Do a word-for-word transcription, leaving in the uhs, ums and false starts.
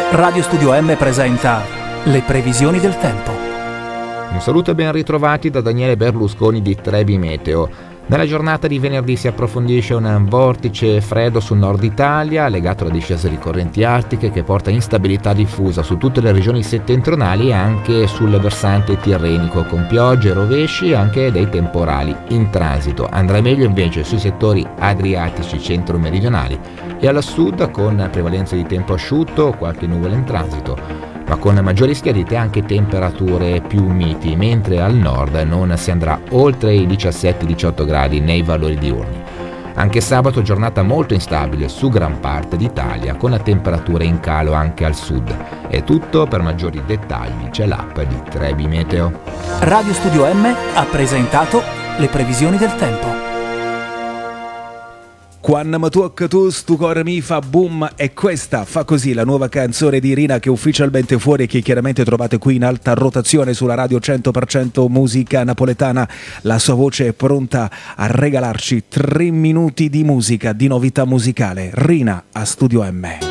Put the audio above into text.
Radio Studio M presenta le previsioni del tempo. Un saluto e ben ritrovati da Daniele Berlusconi di Trebi Meteo. Nella giornata di venerdì si approfondisce un vortice freddo sul nord Italia, legato alla discesa di correnti artiche che porta instabilità diffusa su tutte le regioni settentrionali e anche sul versante tirrenico, con piogge, rovesci e anche dei temporali in transito. Andrà meglio invece sui settori adriatici centro-meridionali e al sud, con prevalenza di tempo asciutto, qualche nuvola in transito, ma con maggiori schiarite anche temperature più miti, mentre al nord non si andrà oltre i diciassette diciotto gradi nei valori diurni. Anche sabato giornata molto instabile su gran parte d'Italia, con temperature in calo anche al sud. È tutto, per maggiori dettagli c'è l'app di Trebi Meteo. Radio Studio M ha presentato le previsioni del tempo. Quando mi tocca tu, stu cuore mi fa boom, e questa fa così, la nuova canzone di Rina che è ufficialmente fuori e che chiaramente trovate qui in alta rotazione sulla radio cento per cento musica napoletana. La sua voce è pronta a regalarci tre minuti di musica, di novità musicale. Rina a Studio M.